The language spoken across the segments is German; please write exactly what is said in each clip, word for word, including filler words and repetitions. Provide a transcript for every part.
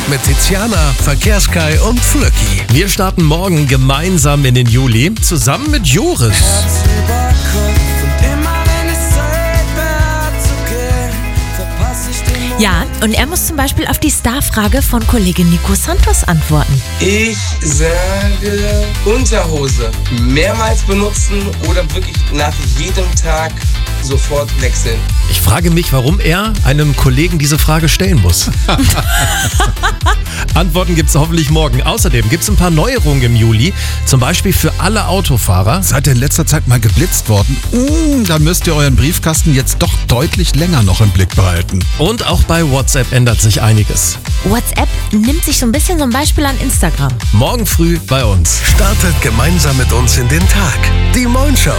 mit Tiziana, Verkehrskai und Flöcki. Wir starten morgen gemeinsam in den Juli, zusammen mit Joris. Ja, und er muss zum Beispiel auf die Starfrage von Kollege Nico Santos antworten. Ich sage Unterhose. Mehrmals benutzen oder wirklich nach jedem Tag sofort wechseln. Ich frage mich, warum er einem Kollegen diese Frage stellen muss. Antworten gibt's hoffentlich morgen. Außerdem gibt's ein paar Neuerungen im Juli, zum Beispiel für alle Autofahrer. Seid ihr in letzter Zeit mal geblitzt worden? Mm, dann müsst ihr euren Briefkasten jetzt doch deutlich länger noch im Blick behalten. Und auch bei WhatsApp ändert sich einiges. WhatsApp nimmt sich so ein bisschen so ein Beispiel an Instagram. Morgen früh bei uns. Startet gemeinsam mit uns in den Tag. Die Moin Show.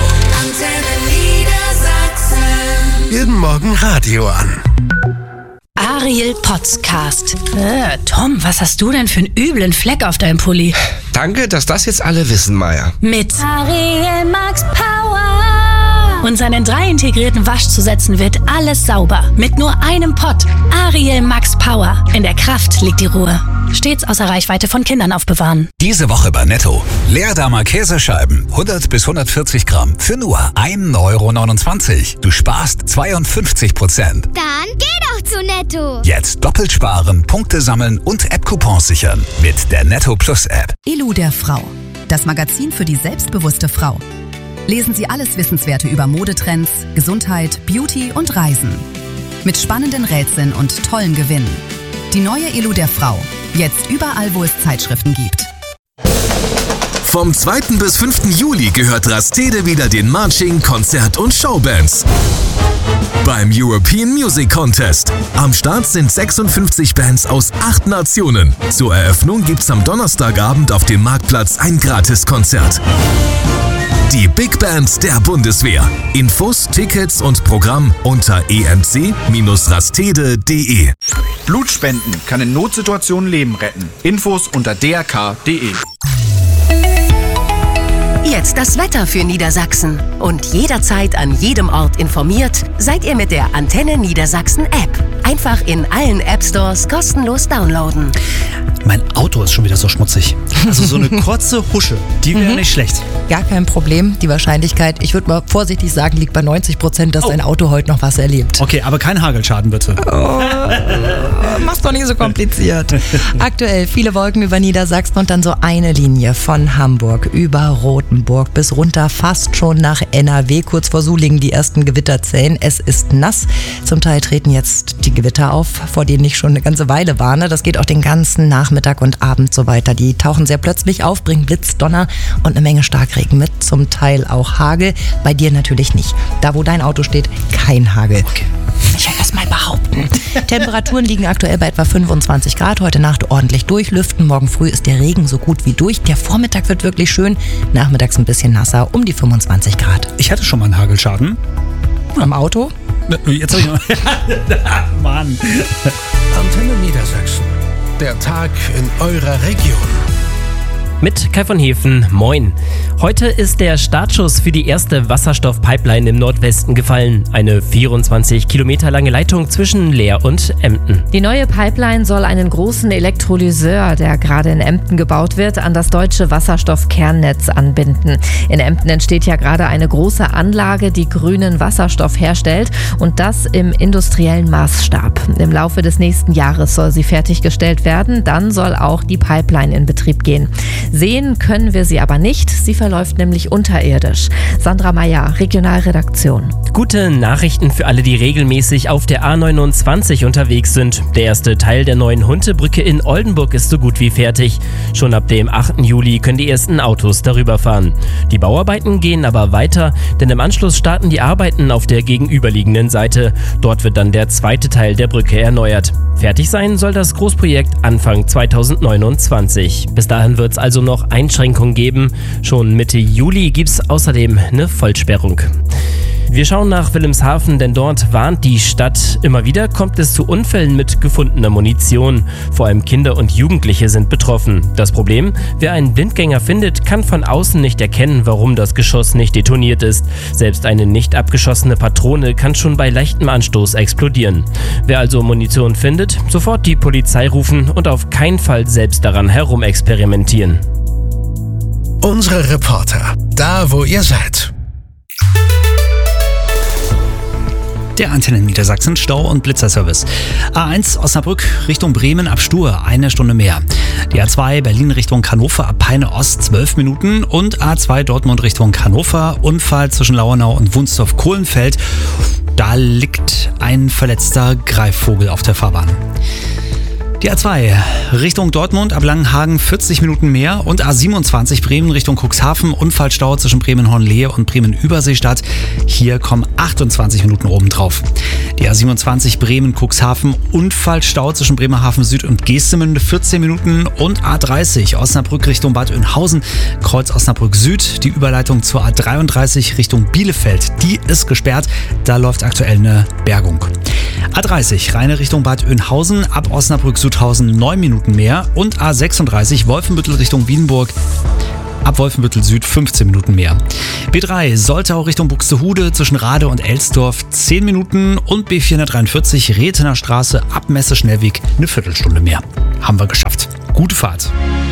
Jeden Morgen Radio an. Ariel Podcast. Äh, Tom, was hast du denn für einen üblen Fleck auf deinem Pulli? Danke, dass das jetzt alle wissen, Maya. Mit Ariel Max Power. Und seinen drei integrierten Waschzusätzen wird alles sauber. Mit nur einem Pott. Ariel Max Power. In der Kraft liegt die Ruhe. Stets außer Reichweite von Kindern aufbewahren. Diese Woche bei Netto. Leerdammer Käsescheiben, hundert bis hundertvierzig Gramm, für nur ein Euro neunundzwanzig. Du sparst zweiundfünfzig Prozent. Dann geh doch zu Netto. Jetzt doppelt sparen, Punkte sammeln und App-Coupons sichern mit der Netto Plus App. Elo der Frau. Das Magazin für die selbstbewusste Frau. Lesen Sie alles Wissenswerte über Modetrends, Gesundheit, Beauty und Reisen. Mit spannenden Rätseln und tollen Gewinnen. Die neue Elo der Frau. Jetzt überall, wo es Zeitschriften gibt. Vom zweiten bis fünften Juli gehört Rastede wieder den Marching, Konzert- und Showbands. Beim European Music Contest. Am Start sind sechsundfünfzig Bands aus acht Nationen. Zur Eröffnung gibt's am Donnerstagabend auf dem Marktplatz ein Gratiskonzert. Die Big Band der Bundeswehr. Infos, Tickets und Programm unter e m c Bindestrich rastede punkt d e. Blutspenden kann in Notsituationen Leben retten. Infos unter d r k punkt d e. Jetzt das Wetter für Niedersachsen. Und jederzeit an jedem Ort informiert, seid ihr mit der Antenne Niedersachsen App. Einfach in allen App Stores kostenlos downloaden. Mein Auto ist schon wieder so schmutzig. Also so eine kurze Husche, die wäre Mhm. nicht schlecht. Gar kein Problem. Die Wahrscheinlichkeit, ich würde mal vorsichtig sagen, liegt bei neunzig Prozent, dass Oh. dein Auto heute noch was erlebt. Okay, aber kein Hagelschaden bitte. Oh, mach's doch nicht so kompliziert. Aktuell viele Wolken über Niedersachsen und dann so eine Linie von Hamburg über Rothenburg bis runter fast schon nach N R W. Kurz vor Sulingen die ersten Gewitterzellen. Es ist nass. Zum Teil treten jetzt die Gewitter auf, vor denen ich schon eine ganze Weile warne. Das geht auch den ganzen Nachmittag und Abend so weiter. Die tauchen sehr plötzlich auf, bringen Blitz, Donner und eine Menge Starkregen mit. Zum Teil auch Hagel. Bei dir natürlich nicht. Da, wo dein Auto steht, kein Hagel. Okay. Ich will erst mal behaupten. Temperaturen liegen aktuell bei etwa fünfundzwanzig Grad. Heute Nacht ordentlich durchlüften. Morgen früh ist der Regen so gut wie durch. Der Vormittag wird wirklich schön. Nachmittags ein bisschen nasser, um die fünfundzwanzig Grad. Ich hatte schon mal einen Hagelschaden. Am Auto? Jetzt hab ich noch. Mann. Antenne Niedersachsen. Der Tag in eurer Region. Mit Kai von Hefen, moin. Heute ist der Startschuss für die erste Wasserstoffpipeline im Nordwesten gefallen. Eine vierundzwanzig Kilometer lange Leitung zwischen Leer und Emden. Die neue Pipeline soll einen großen Elektrolyseur, der gerade in Emden gebaut wird, an das deutsche Wasserstoffkernnetz anbinden. In Emden entsteht ja gerade eine große Anlage, die grünen Wasserstoff herstellt, und das im industriellen Maßstab. Im Laufe des nächsten Jahres soll sie fertiggestellt werden, dann soll auch die Pipeline in Betrieb gehen. Sehen können wir sie aber nicht, sie verläuft nämlich unterirdisch. Sandra Meyer, Regionalredaktion. Gute Nachrichten für alle, die regelmäßig auf der A neunundzwanzig unterwegs sind. Der erste Teil der neuen Huntebrücke in Oldenburg ist so gut wie fertig. Schon ab dem achten Juli können die ersten Autos darüber fahren. Die Bauarbeiten gehen aber weiter, denn im Anschluss starten die Arbeiten auf der gegenüberliegenden Seite. Dort wird dann der zweite Teil der Brücke erneuert. Fertig sein soll das Großprojekt Anfang zweitausendneunundzwanzig. Bis dahin wird es also noch Einschränkungen geben. Schon Mitte Juli gibt es außerdem eine Vollsperrung. Wir schauen nach Wilhelmshaven, denn dort warnt die Stadt. Immer wieder kommt es zu Unfällen mit gefundener Munition. Vor allem Kinder und Jugendliche sind betroffen. Das Problem: Wer einen Blindgänger findet, kann von außen nicht erkennen, warum das Geschoss nicht detoniert ist. Selbst eine nicht abgeschossene Patrone kann schon bei leichtem Anstoß explodieren. Wer also Munition findet, sofort die Polizei rufen und auf keinen Fall selbst daran herumexperimentieren. Unsere Reporter, da wo ihr seid. Der Antenne Niedersachsen Stau- und Blitzerservice. A eins Osnabrück Richtung Bremen ab Stur, eine Stunde mehr. Die A zwei Berlin Richtung Hannover ab Peine Ost, zwölf Minuten. Und A zwei Dortmund Richtung Hannover, Unfall zwischen Lauernau und Wunsdorf-Kohlenfeld. Da liegt ein verletzter Greifvogel auf der Fahrbahn. Die A zwei Richtung Dortmund ab Langenhagen vierzig Minuten mehr und A siebenundzwanzig Bremen Richtung Cuxhaven, Unfallstau zwischen Bremen-Hornlehe und Bremen-Überseestadt. Hier kommen achtundzwanzig Minuten obendrauf. Die A siebenundzwanzig Bremen-Cuxhaven, Unfallstau zwischen Bremerhaven Süd und Geestemünde vierzehn Minuten und A dreißig Osnabrück Richtung Bad Oeynhausen, Kreuz Osnabrück Süd. Die Überleitung zur A dreiunddreißig Richtung Bielefeld, die ist gesperrt. Da läuft aktuell eine Bergung. A dreißig Rheine Richtung Bad Oeynhausen, ab Osnabrück Sudhausen neun Minuten mehr und A sechsunddreißig Wolfenbüttel Richtung Wiedenburg, ab Wolfenbüttel Süd fünfzehn Minuten mehr. B drei Soltau Richtung Buxtehude zwischen Rade und Elsdorf zehn Minuten und B vierhundertdreiundvierzig Rethener Straße ab Messe-Schnellweg eine Viertelstunde mehr. Haben wir geschafft. Gute Fahrt.